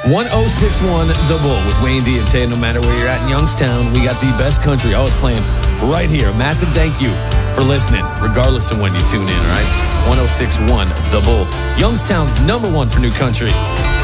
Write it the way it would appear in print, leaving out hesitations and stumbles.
1061 The Bull with Wayne D and Tay. No matter where you're at in Youngstown, we got the best country always playing right here. Massive thank you for listening, regardless of when you tune in, all right? 1061 The Bull, Youngstown's #1 for new country.